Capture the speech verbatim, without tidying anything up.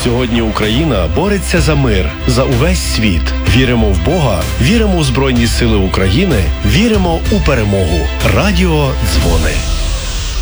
Сьогодні Україна бореться за мир, за увесь світ. Віримо в Бога, віримо у Збройні Сили України, віримо у перемогу. Радіо Дзвони.